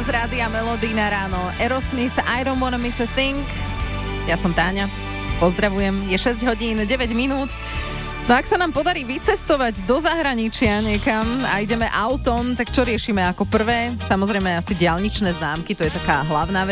z Rádia Melody na ráno. Aerosmith, I don't wanna miss a thing. Ja som Táňa, pozdravujem, je 6 hodín, 9 minút. No ak sa nám podarí vycestovať do zahraničia niekam a ideme autom, tak čo riešime ako prvé? Samozrejme asi diaľničné známky, to je taká hlavná vec.